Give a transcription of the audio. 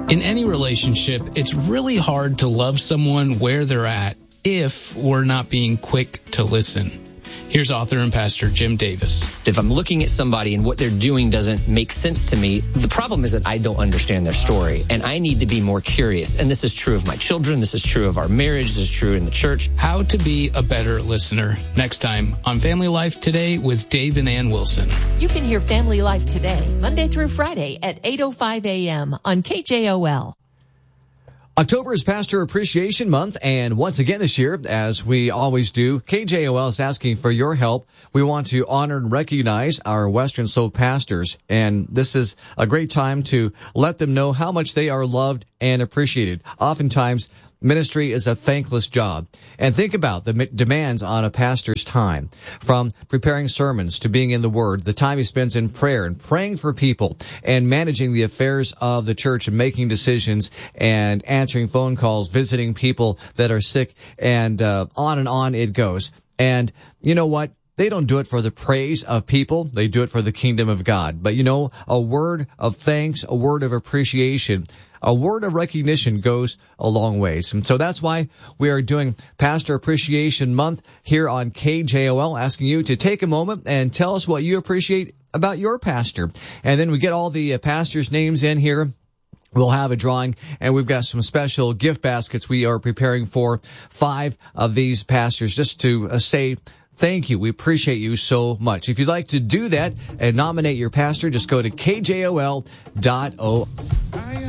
In any relationship, it's really hard to love someone where they're at if we're not being quick to listen. Here's author and pastor Jim Davis. If I'm looking at somebody and what they're doing doesn't make sense to me, the problem is that I don't understand their story, and I need to be more curious. And this is true of my children. This is true of our marriage. This is true in the church. How to be a better listener. Next time on Family Life Today with Dave and Ann Wilson. You can hear Family Life Today, Monday through Friday at 8:05 a.m. on KJOL. October is Pastor Appreciation Month, and once again this year, as we always do, KJOL is asking for your help. We want to honor and recognize our Western Slope pastors, and this is a great time to let them know how much they are loved and appreciated. Oftentimes, ministry is a thankless job. And think about the demands on a pastor's time, from preparing sermons to being in the Word, the time he spends in prayer and praying for people and managing the affairs of the church and making decisions and answering phone calls, visiting people that are sick, and on it goes. And you know what? They don't do it for the praise of people. They do it for the kingdom of God. But you know, a word of thanks, a word of appreciation, a word of recognition goes a long ways. And so that's why we are doing Pastor Appreciation Month here on KJOL, asking you to take a moment and tell us what you appreciate about your pastor. And then we get all the pastors' names in here. We'll have a drawing, and we've got some special gift baskets we are preparing for 5 of these pastors, just to say thank you. We appreciate you so much. If you'd like to do that and nominate your pastor, just go to KJOL.org.